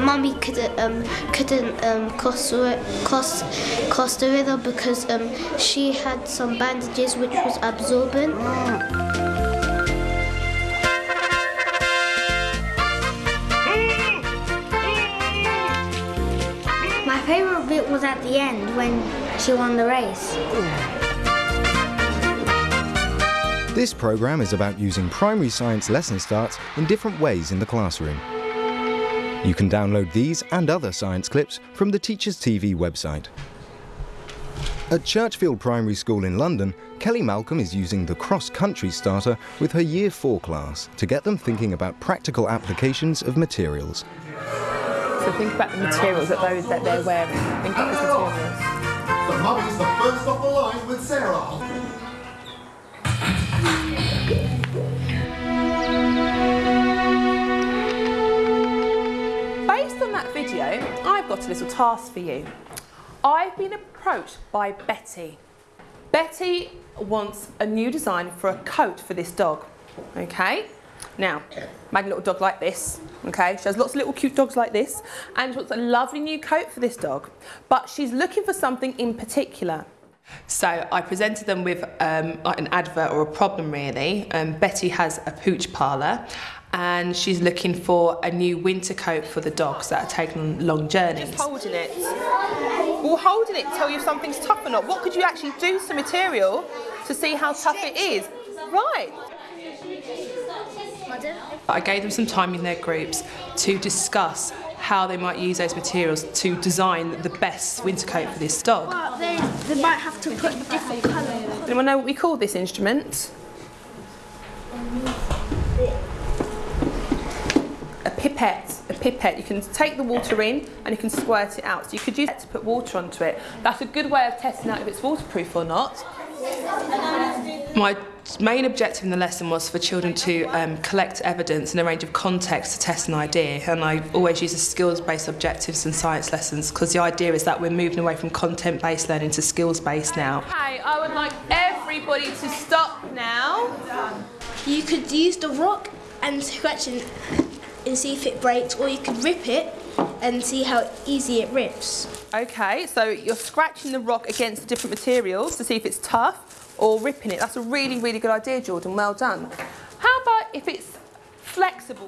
Mummy couldn't cross the river because she had some bandages which was absorbent. My favourite bit was at the end when she won the race. This programme is about using primary science lesson starts in different ways in the classroom. You can download these and other science clips from the Teachers TV website. At Churchfield Primary School in London, Kelly Malcolm is using the cross-country starter with her Year 4 class to get them thinking about practical applications of materials. So think about the materials that they're wearing. Think about those materials. The mummy's the first off the line with Sarah. Based on that video, I've got a little task for you. I've been approached by Betty. Betty wants a new design for a coat for this dog, okay? Now, imagine a little dog like this, okay? She has lots of little cute dogs like this, and she wants a lovely new coat for this dog, but she's looking for something in particular. So I presented them with like an advert or a problem really. Betty has a pooch parlour and she's looking for a new winter coat for the dogs that are taking on long journeys. Just holding it. Will holding it tell you if something's tough or not? What could you actually do to the material to see how tough it is? Right. I gave them some time in their groups to discuss how they might use those materials to design the best winter coat for this dog. Well, they might have to put different colours. Anyone know what we call this instrument? A pipette. A pipette. You can take the water in and you can squirt it out. So you could use it to put water onto it. That's a good way of testing out if it's waterproof or not. My main objective in the lesson was for children to collect evidence and a range of context to test an idea, and I always use the skills-based objectives in science lessons because the idea is that we're moving away from content-based learning to skills-based now. Okay, I would like everybody to stop now. You could use the rock and scratch it and see if it breaks, or you could rip it and see how easy it rips. Okay, so you're scratching the rock against the different materials to see if it's tough, or ripping it. That's a really, really good idea, Jordan. Well done. How about if it's flexible?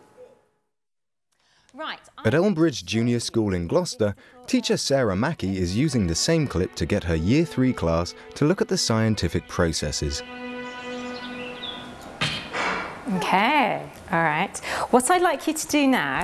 Right. At Elmbridge Junior School in Gloucester, teacher Sarah Mackey is using the same clip to get her Year 3 class to look at the scientific processes. Okay, all right. What I'd like you to do now